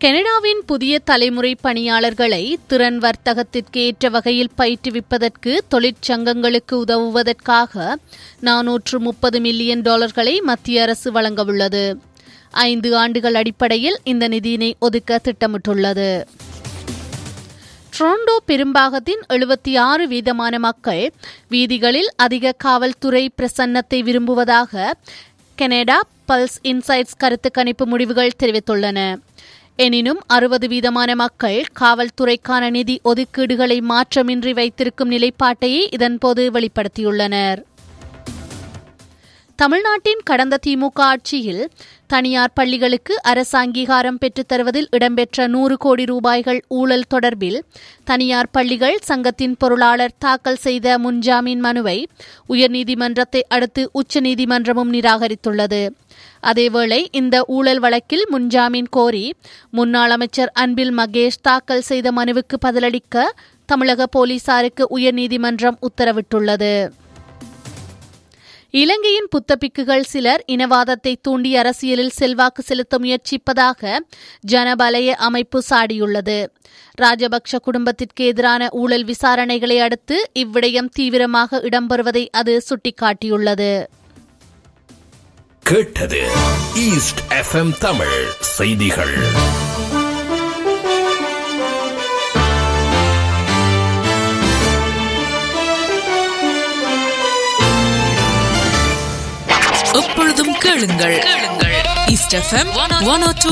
கனடாவின் புதிய தலைமுறை பணியாளர்களை திறன் வர்த்தகத்திற்கு ஏற்ற வகையில் பயிற்றுவிப்பதற்கு தொழிற்சங்கங்களுக்கு உதவுவதற்காக $430 மில்லியன் மத்திய அரசு வழங்கவுள்ளது. 5 ஆண்டுகள் அடிப்படையில் இந்த நிதியினை ஒதுக்க திட்டமிட்டுள்ளது. டொரண்டோ பெரும்பாகத்தின் 76% மக்கள் வீதிகளில் அதிக காவல்துறை பிரசன்னத்தை விரும்புவதாக கனடா பல்ஸ் இன்சைட்ஸ் கருத்து கணிப்பு முடிவுகள் தெரிவித்துள்ளன. எனினும் 60% மக்கள் காவல்துறைக்கான நிதி ஒதுக்கீடுகளை மாற்றமின்றி வைத்திருக்கும் நிலைப்பாட்டையே இதன்போது வெளிப்படுத்தியுள்ளனர். தமிழ்நாட்டின் கடந்த திமுக ஆட்சியில் தனியார் பள்ளிகளுக்கு அரசு அங்கீகாரம் பெற்றுத் தருவதில் இடம்பெற்ற $100 கோடி ஊழல் தொடர்பில் தனியார் பள்ளிகள் சங்கத்தின் பொருளாளர் தாக்கல் செய்த முன்ஜாமீன் மனுவை உயர்நீதிமன்றத்தை அடுத்து உச்சநீதிமன்றமும் நிராகரித்துள்ளது. அதேவேளை இந்த ஊழல் வழக்கில் முன்ஜாமீன் கோரி முன்னாள் அமைச்சர் அன்பில் மகேஷ் தாக்கல் செய்த மனுவுக்கு பதிலளிக்க தமிழக போலீசாருக்கு உயர்நீதிமன்றம் உத்தரவிட்டுள்ளது. இலங்கையின் புத்தபிக்குகள் சிலர் இனவாதத்தை தூண்டி அரசியலில் செல்வாக்கு செலுத்த முயற்சிப்பதாக ஜனபலய அமைப்பு சாடியுள்ளது. ராஜபக்ஷ குடும்பத்திற்கு எதிரான ஊழல் விசாரணைகளை அடுத்து இவ்விடயம் தீவிரமாக இடம்பெறுவதை அது சுட்டிக்காட்டியுள்ளது. கேட்டது ஈஸ்ட் எஃப்எம் தமிழ் செய்திகள். எப்பொழுதும் கேளுங்கள் ஈஸ்ட் எஃப்எம் 102.7.